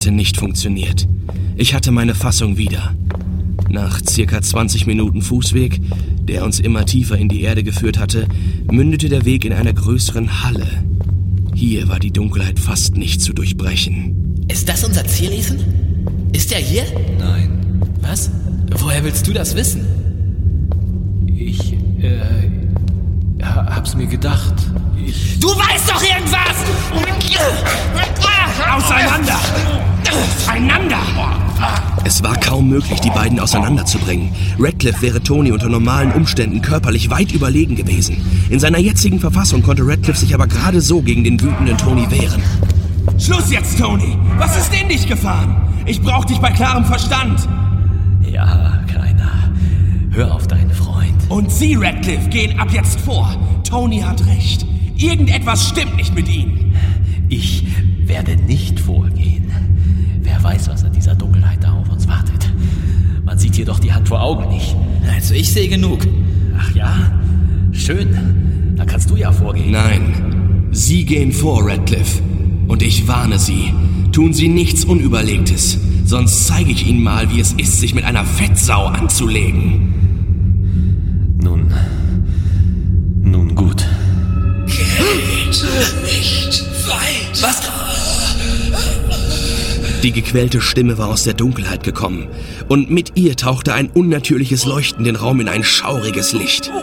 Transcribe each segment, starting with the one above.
Nicht funktioniert. Ich hatte meine Fassung wieder. Nach circa 20 Minuten Fußweg, der uns immer tiefer in die Erde geführt hatte, mündete der Weg in einer größeren Halle. Hier war die Dunkelheit fast nicht zu durchbrechen. Ist das unser Ziel, Ethan? Ist er hier? Nein. Was? Woher willst du das wissen? Ich, hab's mir gedacht. Du weißt doch irgendwas! Auseinander! Auseinander! Es war kaum möglich, die beiden auseinanderzubringen. Radcliffe wäre Tony unter normalen Umständen körperlich weit überlegen gewesen. In seiner jetzigen Verfassung konnte Radcliffe sich aber gerade so gegen den wütenden Tony wehren. Schluss jetzt, Tony! Was ist in dich gefahren? Ich brauch dich bei klarem Verstand! Ja, Kleiner. Hör auf deinen Freund. Und Sie, Radcliffe, gehen ab jetzt vor. Tony hat recht. Irgendetwas stimmt nicht mit ihm. Ich werde nicht vorgehen. Wer weiß, was in dieser Dunkelheit da auf uns wartet. Man sieht hier doch die Hand vor Augen nicht. Also ich sehe genug. Ach ja? Schön. Dann kannst du ja vorgehen. Nein, Sie gehen vor, Radcliffe. Und ich warne Sie. Tun Sie nichts Unüberlegtes. Sonst zeige ich Ihnen mal, wie es ist, sich mit einer Fettsau anzulegen. Nun gut. Geht nicht weiter. Was? Die gequälte Stimme war aus der Dunkelheit gekommen. Und mit ihr tauchte ein unnatürliches Leuchten den Raum in ein schauriges Licht.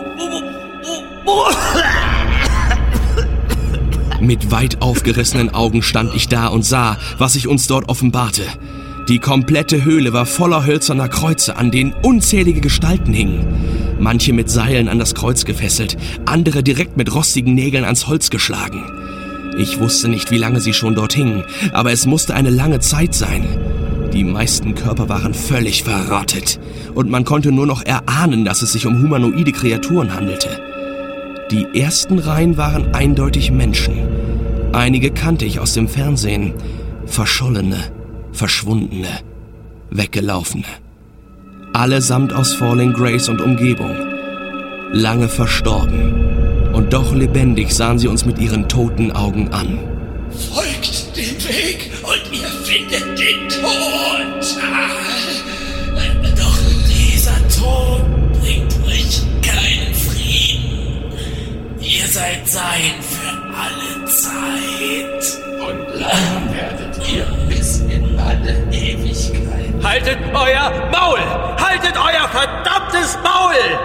Mit weit aufgerissenen Augen stand ich da und sah, was sich uns dort offenbarte. Die komplette Höhle war voller hölzerner Kreuze, an denen unzählige Gestalten hingen. Manche mit Seilen an das Kreuz gefesselt, andere direkt mit rostigen Nägeln ans Holz geschlagen. Ich wusste nicht, wie lange sie schon dort hingen, aber es musste eine lange Zeit sein. Die meisten Körper waren völlig verrottet und man konnte nur noch erahnen, dass es sich um humanoide Kreaturen handelte. Die ersten Reihen waren eindeutig Menschen. Einige kannte ich aus dem Fernsehen. Verschollene, verschwundene, weggelaufene. Allesamt aus Falling Grace und Umgebung. Lange verstorben. Und doch lebendig sahen sie uns mit ihren toten Augen an. Folgt dem Weg und ihr findet den Tod. Doch dieser Tod bringt euch keinen Frieden. Ihr seid sein für alle Zeit. Und lang werdet ihr bis in alle Ewigkeit. Haltet euer Maul! Haltet euer verdammtes Maul!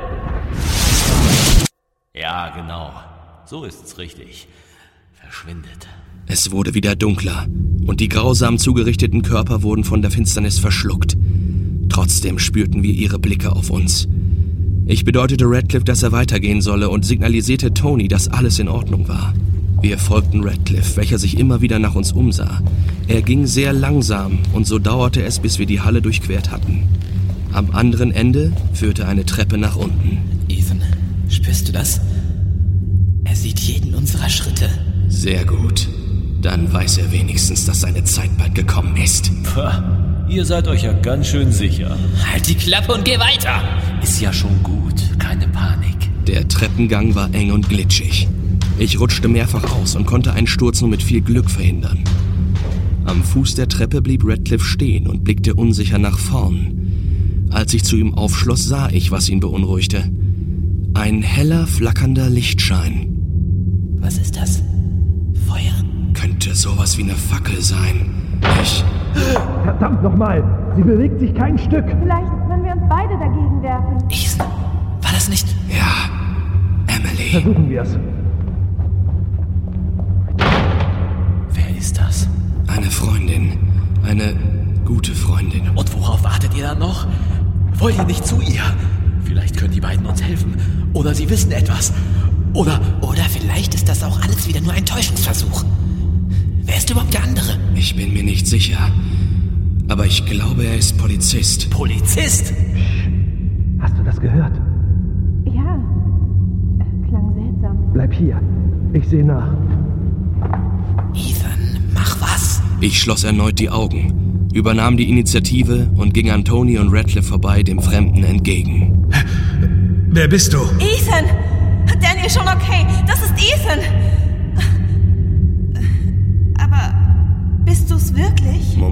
Ja, genau. So ist's richtig. Verschwindet. Es wurde wieder dunkler und die grausam zugerichteten Körper wurden von der Finsternis verschluckt. Trotzdem spürten wir ihre Blicke auf uns. Ich bedeutete Radcliffe, dass er weitergehen solle und signalisierte Tony, dass alles in Ordnung war. Wir folgten Radcliffe, welcher sich immer wieder nach uns umsah. Er ging sehr langsam und so dauerte es, bis wir die Halle durchquert hatten. Am anderen Ende führte eine Treppe nach unten. Ethan, spürst du das? Er sieht jeden unserer Schritte. Sehr gut. Dann weiß er wenigstens, dass seine Zeit bald gekommen ist. Pah, ihr seid euch ja ganz schön sicher. Halt die Klappe und geh weiter! Ist ja schon gut, keine Panik. Der Treppengang war eng und glitschig. Ich rutschte mehrfach aus und konnte einen Sturz nur mit viel Glück verhindern. Am Fuß der Treppe blieb Radcliffe stehen und blickte unsicher nach vorn. Als ich zu ihm aufschloss, sah ich, was ihn beunruhigte. Ein heller, flackernder Lichtschein. Was ist das? Feuer? Könnte sowas wie eine Fackel sein. Verdammt nochmal! Sie bewegt sich kein Stück! Vielleicht, wenn wir uns beide dagegen werfen. Ethan, war das nicht... Ja, Emily. Versuchen wir es. Wer ist das? Eine Freundin. Eine gute Freundin. Und worauf wartet ihr dann noch? Wollt ihr nicht zu ihr? Vielleicht können die beiden uns helfen. Oder sie wissen etwas. Oder vielleicht ist das auch alles wieder nur ein Täuschungsversuch. Wer ist überhaupt der andere? Ich bin mir nicht sicher. Aber ich glaube, er ist Polizist. Polizist? Hast du das gehört? Ja, klang seltsam. Bleib hier. Ich sehe nach. Ethan, mach was. Ich schloss erneut die Augen, übernahm die Initiative und ging an Tony und Radcliffe vorbei, dem Fremden entgegen. Wer bist du? Ethan! Danny, schon okay. Das ist Ethan. Aber Bist du's wirklich?